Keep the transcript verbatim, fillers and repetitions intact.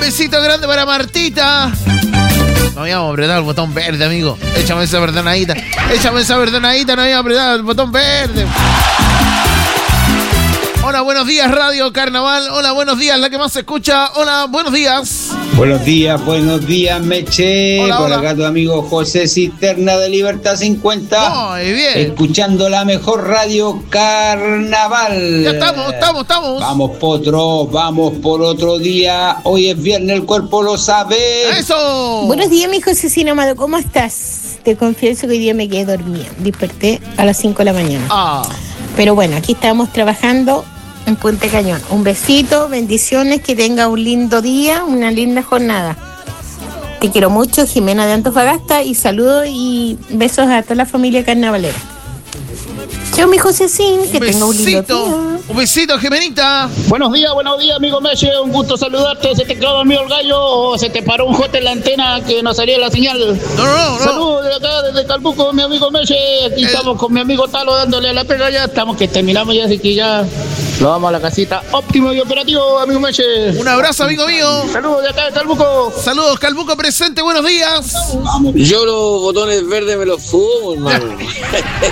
besito grande para Martita. No habíamos apretado el botón verde, amigo. Échame esa perdonadita. Échame esa perdonadita, no habíamos apretado el botón verde. Hola, buenos días, Radio Carnaval. Hola, buenos días, la que más se escucha. Hola, buenos días. Buenos días, buenos días, Meche. Hola, Por hola. acá tu amigo José Cisterna de Libertad cincuenta. Muy bien. Escuchando la mejor Radio Carnaval. Ya estamos, estamos, estamos. Vamos por otro, vamos por otro día. Hoy es viernes, el cuerpo lo sabe. ¡Eso! Buenos días, mi Josecino amado, ¿cómo estás? Te confieso que hoy día me quedé dormida. Desperté a las cinco de la mañana. Ah, Pero bueno, aquí estamos trabajando en Puente Cañón. Un besito, bendiciones, que tenga un lindo día, una linda jornada. Te quiero mucho, Jimena de Antofagasta, y saludos y besos a toda la familia carnavalera. Chao, mi Josecín, que un tenga un lindo besito. día. Un besito, Jimenita. Buenos días, buenos días, amigo Meche. Un gusto saludarte. ¿Se te quedó dormido el gallo o se te paró un jote en la antena que no salía la señal? No, no, no. Saludos de acá, desde Calbuco, mi amigo Meche. Aquí Eh. estamos con mi amigo Talo dándole a la pega. Ya estamos que terminamos ya, así que ya lo vamos a la casita. Óptimo y operativo, amigo Meche. Un abrazo, amigo mío. Saludos de acá de Calbuco. Saludos, Calbuco presente, buenos días. Yo los botones verdes me los fumo, hermano.